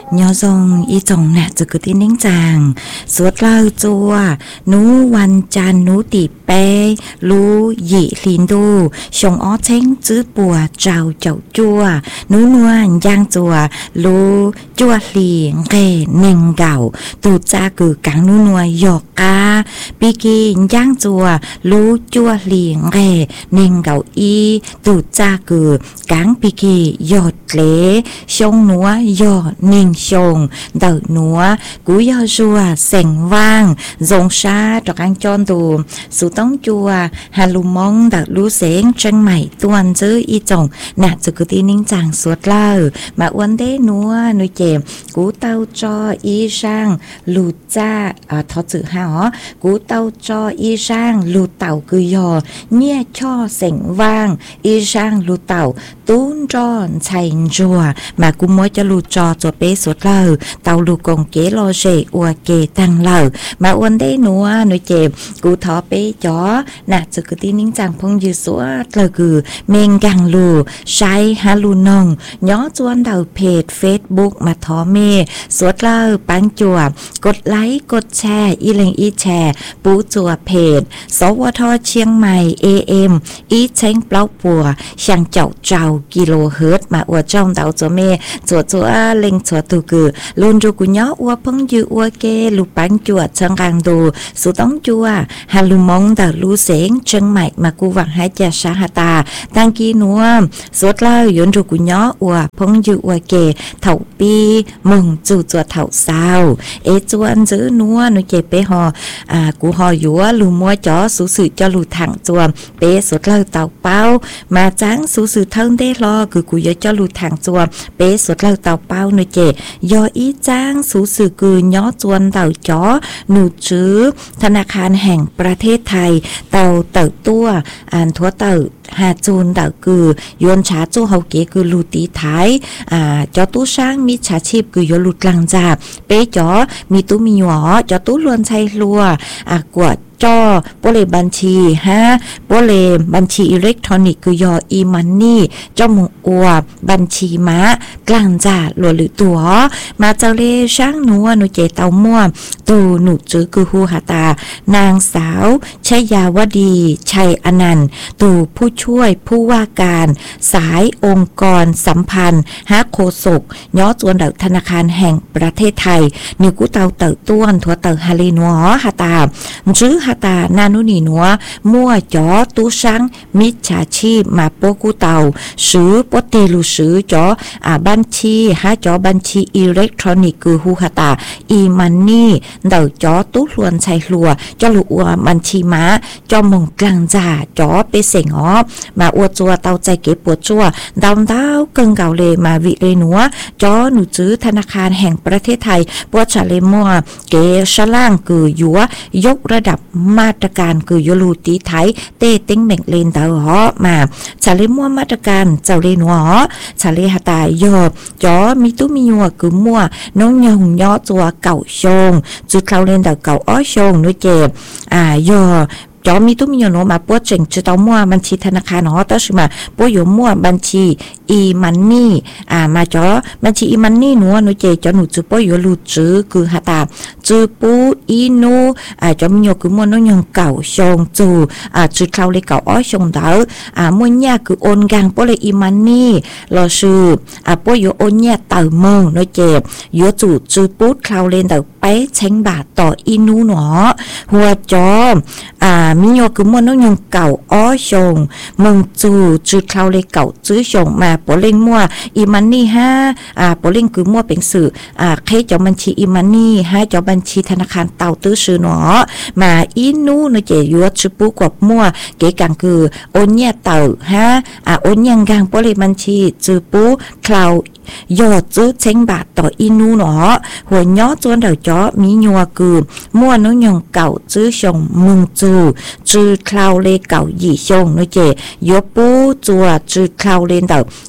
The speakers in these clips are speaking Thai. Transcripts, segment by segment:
nhỏ dòng y chồng nèจะคือที่นิ่งจางสวดเล่าจัวหนูวันจันหนูตีเป้รู้หยีลินดูชงอ้อเช้งจื้อปัวเจ้าเจ้าจัวหนูนวลย่างจัวรู้จัวเหลียงเกเน่งเก่าตูจ้าคือกังหนูนวลหยอกกาปีกีย่างจัวรู้จัวเหลียงเกเน่งเก่าอีตูจ้าคือกังปีกีหยอดเละชงหนัวหยอดเน่งชงเดาหนัวกูยอจัวเสียงว่างจงชาตอกอังจอนตูสุต้องจัวฮาลูมองดักรู้เสียงเชียงใหม่ตัวนซื้ออีจงน่ะจะคือที่นิ่งจางสวดเล่ามาวันเดนัวหนุ่ยเจมกูเต้าจออีช่างลูจ้าทอจือฮะอ๋อกูเต้าจออีช่างลูเต่าคือยอเนี่ยช่อเสียงว่างอีช่างลูเต่าตุ้นจอนชัยจัวมากูมัวจะลูจอจัวเป๊สวดเล่าเต่าลูกงเกโลเจอัวเกตังเล่ามาวันได้นัวหนุ่ยเจ็บกูทอเป้จ๋อน่ะจะคือที่นิ่งจังพงยืสวดเลยคือเมงกังลูใช้ฮาลูนองย้อจวนเดาเพจเฟซบุ๊กมาทอเมสวดเล่าปังจัวกดไลค์กดแชร์อีเลงอีแชร์ปูจัวเพจสวทเชียงใหม่ AM อีเช้งเปล่าปัวช่างเจ้าเจ้ากิโลเฮิรตมาอวดจ้องเดาจัวเมจัวเล็งจัวตูคือลุนจูกุย้ออวดพงยือวดเกลูปังจัวเชิงกังดูสุต้องจัวฮาลูมองเดาลูเสงเชียงใหม่มากูหวังให้เจชาฮาตาตังกีนัวสวดเล่าย้อนจูกุย้ออวดพงยือวดเกเถาปีมึงจูจัวเถาเศร้าจวนซื้อนัวหนูเจ็บไปหอกูหอยัวลูมัวจ๋อสูสื่อจอลูถังจวมเป๊สวดเล่าเต่าเป้ามาจ้างสูสื่อเทิงได้รอคือกูยจอลูถังจวมเป๊สวดเล่าเต่าเป้าหนูเจยออีจ้างสูสื่อคือย้อจวนเต่าจ๋อหนูจื้อธนาคารแห่งประเทศไทยเต่าตัวทั่วเต่าหาจูนเต่าคือยวนชาจูเฮาเกคือลูตีท้ายจอตู้ช่างมิจฉาชีพคือยลุดลังจาเป๊จ๋อมีตู้มีหวอจอตู้ลวนชัยลัวกวดจอโปเลบัญชีโปเลบัญชีอิเล็กทรอนิกส์คือยออีมันนี่เจ้าหมูอัวบัญชีม้ากลางจ่าหลัวหรือตัวมาเจ้าเล่ช่างนัวหนูเจเตาม่วตูหนูจื้อคือฮูหาตานางสาวชัยยาวดีชัยอนันต์ตูผู้ช่วยผู้ว่าการสายองค์กรสัมพันธ์โฆษกย้อจวนเดาธนาคารแห่งประเทศไทยนิวกูเตาต้วนทัวเตาฮาลีนัวหาตาจื้อฮาตานานุนีนัวมั่วจ๋อตู้ช่างมิจฉาชีพมาโปกูเตาซื้อโปเตลูซื้อจ๋อบัญชีจ๋อบัญชีอิเล็กทรอนิกส์คือฮูฮาตาอีมันนี่เดาจ๋อตู้ลวนชัยลัวจ๋อลูอัวบัญชีม้าจ๋อมงกลางจ่าจ๋อเปเสงอ๋อมาอวดจัวเตาใจเก็บปวดจัวดาวเกิงเก่าเลยมาวิเลนัวจ๋อหนูจื้อธนาคารแห่งประเทศไทยปวดชาเลมัวเกชล่างคือยัวยกระดับมาตรการคือยลูตีไทยเต้เต็งเม่งเลนเตาหอมาชาเลมัวมาตรการเจ้าเลนัวชาเลหตายยอบจ๋อมีตู้มียัวคือมัวน้องยองย่อจัวเก่าชงจุดเขาเลนเตาเก่าอ้อชงนุเจ็บยอจอมีตู้มีโยโนมาปวดเจิงจะต้องมั่วบัญชีธนาคารเนาะต้องใช่มาปวดอยู่มั่วบัญชีอีมันนี่มาจอบัญชีอีมันนี่หนูเจจอหนูจะปวดอยู่ลูจื้อคือหาตาจื้อปูอีนูจอมีโยคือมั่วน้องยองเก่าชงจูจื้อเขาเลยเก่าอ้อชงเดามั่วเนี่ยคือโอนกังปวดเลยอีมันนี่รอชื่อปวดอยู่โอนเนี่ยเต่าเมืองหนูเจ็บอยู่จูจื้อปูเขาเลยเต่าไปเช้งบาทต่ออีนูเนาะหัวจอมีโยคือมั่วน้องยองเก่าอ้อชงมึงจูจื้อเขาเลยเก่าจื้อชงมาปอเล่งมั่วอีมันนี่ปอเล่งคือมั่วเป็นสื่อเคจอบัญชีอีมันนี่จอบัญชีธนาคารเต่าตื้อชื่อหนอมาอีนูนเจยัวชื่อปูกบมั่วเก๋กังคือโอนเนี่ยเต่าโอนยังกังปอเล่บัญชีจื้อปูคลาวยอดจื้อเช้งบาทต่ออีนูหนอหัวย้อจวนเดาจ้อมียัวคือมั่วน้องยองเก่าจื้อชงมึงจูจื้อคลาวเลเก่าหยี่ชงนเจยัวปูจัวจื้อคลาวเลนเดา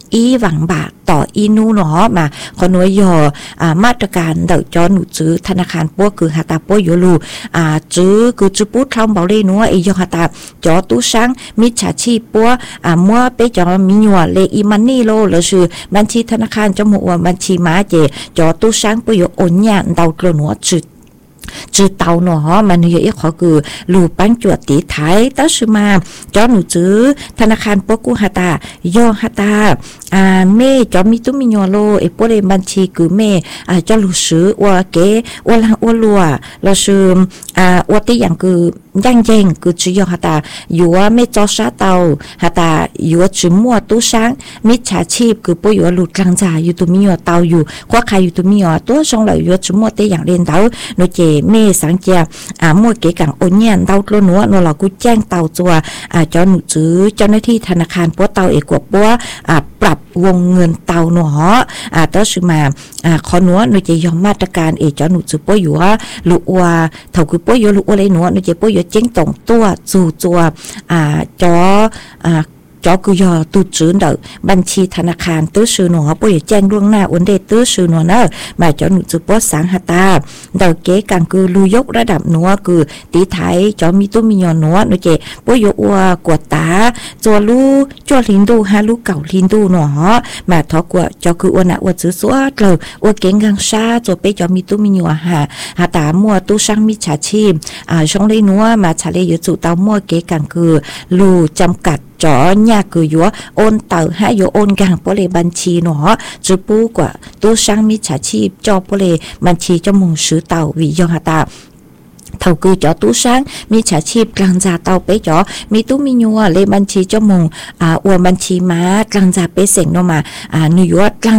อีหวังบาต่ออีนูเนาะมาขอหน่วยย่อมาตรการเดาจอหนูจื้อธนาคารปัวคือหาตาปัวอยู่ลูจื้อคือจื้อปุ๊ดทำเบาเลยนัวไอยอหาตาจอตู้ช้างมิจฉาชีพปัวมัวไปจอมีหยัวเลอีมันนี่โลหรือชื่อบัญชีธนาคารจมูกบัญชีม้าเจจอตู้ช้างปัวอยู่อ่อนยาเดาตัวหนัวจืดเตาเนาะมันเยอะขอคือลูปังจวดตีไทยตั้งชื่อมาจอหนูจื้อธนาคารปัวกูหาตาย่อหาตาเม่จอมีตุ้มีหยัวโลไอปัวเลบัญชีคือเม่จอลูซื้อว่าเก๋ว่าลังว่าลัวเราชื่อว่าที่อย่างคือยังเจงคือชื่อย่อหาตาอยู่ว่าไม่จอซาเตาหาตาอยู่ว่าชื่อมัวตู้ช้างมิจฉาชีพคือปัวอยู่ว่าหลุดกลางจ่าอยู่ตัวมีหยัวเตาอยู่คว้าใครอยู่ตัวมีหยัวตัวชงเหล่าอยู่ว่าชื่อมัวที่อย่างเรียนเตาโนเจเม่สังเจียมัวเก๋กังโอนเนียนเตาตัวหนัวโนเรากูแจ้งเตาจัวจอหนูจื้อเจ้าหน้าที่ธนาคารปัวเตาเอกปัวปรับวงเงินเตาหนอต่อชื่อมาขอหนัวโนเจยอมมาตรการจอหนูจื้อปัวอยู่ว่าลูอัวเท่าคือปัวอยู่ลูอัวเลยหนัวโนเจปัวอยู่เจ้งตรงตัวจู่จัวจอคือยอตูจื้อเดอบัญชีธนาคารตื้อชื่อหนัวปุ้ยแจ้งล่วงหน้าวันเดตื้อชื่อหนัวเนอมาจอหนูจื้อปัวสังหตาเดอเก๋กังคือลูยกระดับหนัวคือตีไทยจอมีตุ้มีหยอหนัวโนเจปุ้ยอัวกวดตาจัวลูจัวลินดูฮาลูเก่าลินดูหนัวมาทอกว่าจอคืออัวน่ะอัวจื้อสัวเลยอัวเก๋งกังชาจัวไปจอมีตุ้มีหยอหาตามัวตู้ช่างมิจฉาชีพช่องเลยหนัวมาชาเลอยู่จู่เตามัวเก๋กังคือลูจำกัดจอเนี่ยคือยัวโอนเต่าให้ยัวโอนกลางปเลบัญชีเนาะจื้อปูกว่าตู้ช่างมิจฉาชีพจอปเลบัญชีจมงซื้อเต่าวิยอหาตาเท่าคือจอตู้ช้างมีฉาชีพกลางจ่าเตาไปจอมีตู้มียัวเลบัญชีจมงอวบัญชีม้ากลางจ่าไปเสงโนมาหนูยัวกลาง